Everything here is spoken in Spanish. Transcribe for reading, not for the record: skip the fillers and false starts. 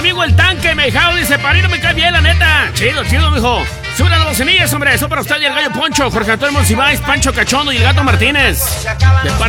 amigo el tanque, me dejado, dice, para ir no me cae bien, la neta. Chido, mijo. Suben a las bocinillas, hombre. Eso para usted y el gallo Poncho, Jorge Antonio Monsiváis, Pancho Cachondo y el gato Martínez. De parte